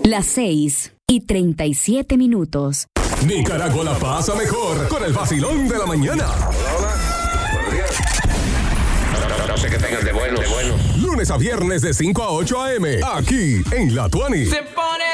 Las 6:37. Nicaragua la pasa mejor con el vacilón de la mañana. No sé qué tengan de bueno. Lunes a viernes de 5 a 8 a.m. Aquí en La Tuani. Se pone